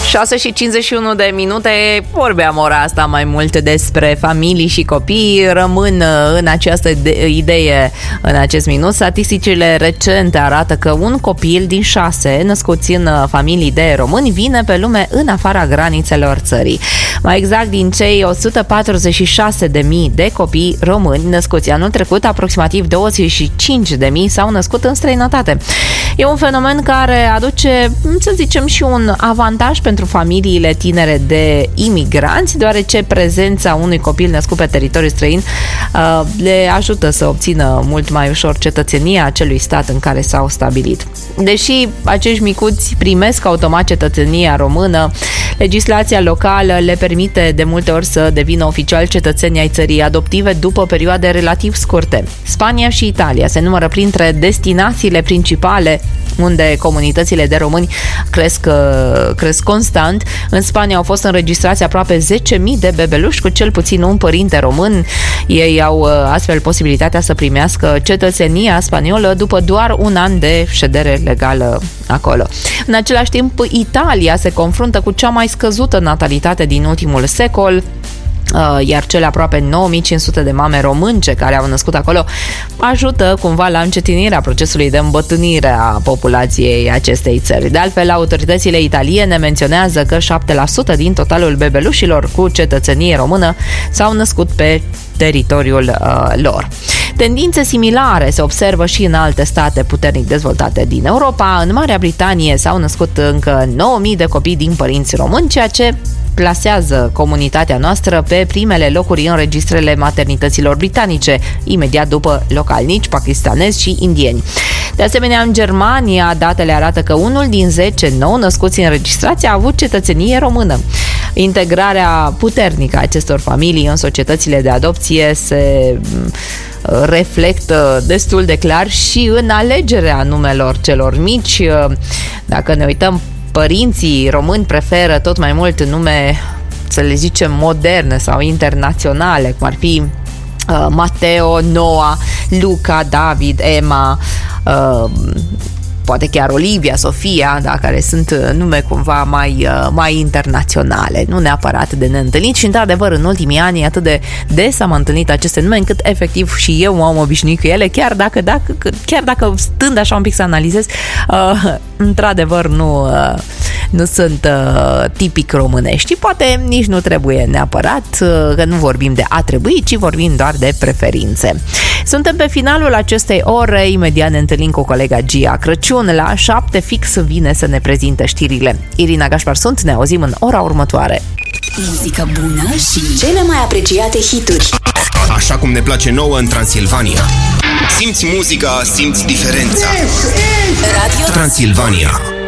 6:51. Vorbeam ora asta mai mult despre familii și copii. Rămân în această idee în acest minut. Statisticile recente arată că un copil din 6 născuți în familii de români vine pe lume în afara granițelor țării. Mai exact, din cei 146.000 de copii români născuți anul trecut, aproximativ 25.000 s-au născut în străinătate. E un fenomen care aduce, să zicem, și un avantaj pentru familiile tinere de imigranți, deoarece prezența unui copil născut pe teritoriul străin le ajută să obțină mult mai ușor cetățenia acelui stat în care s-au stabilit. Deși acești micuți primesc automat cetățenia română, legislația locală le permite de multe ori să devină oficial cetățeni ai țării adoptive după perioade relativ scurte. Spania și Italia se numără printre destinațiile principale unde comunitățile de români cresc constant. În Spania au fost înregistrați aproape 10.000 de bebeluși cu cel puțin un părinte român. Ei au astfel posibilitatea să primească cetățenia spaniolă după doar un an de ședere legală acolo. În același timp, Italia se confruntă cu cea mai scăzută natalitate din ultimul secol, iar cele aproape 9500 de mame românce care au născut acolo ajută cumva la încetinirea procesului de îmbătrânire a populației acestei țări. De altfel, autoritățile italiene menționează că 7% din totalul bebelușilor cu cetățenie română s-au născut pe teritoriul lor. Tendințe similare se observă și în alte state puternic dezvoltate din Europa. În Marea Britanie s-au născut încă 9.000 de copii din părinți români, ceea ce plasează comunitatea noastră pe primele locuri în registrele maternităților britanice, imediat după localnici, pakistanezi și indieni. De asemenea, în Germania, datele arată că 1 din 10 nou născuți înregistrați a avut cetățenie română. Integrarea puternică a acestor familii în societățile de adopție se reflectă destul de clar și în alegerea numelor celor mici. Dacă ne uităm, părinții români preferă tot mai mult nume, să le zicem, moderne sau internaționale, cum ar fi Mateo, Noah, Luca, David, Emma, poate chiar Olivia, Sofia, da, care sunt nume cumva mai internaționale, nu neapărat de neîntâlnit. Și într-adevăr, în ultimii ani atât de des am întâlnit aceste nume încât efectiv și eu m-am obișnuit cu ele, chiar dacă stând așa un pic să analizez, într-adevăr nu sunt tipic românești. Poate nici nu trebuie neapărat, că nu vorbim de a trebui, ci vorbim doar de preferințe. Suntem pe finalul acestei ore, imediat ne întâlnim cu colega Gia Crăciun. La 7 fix vine să ne prezinte știrile. Irina Gașpar sunt, ne auzim în ora următoare. Muzică bună și cele mai apreciate hituri. Așa cum ne place nouă în Transilvania. Simți muzica, simți diferența. Radio Transilvania.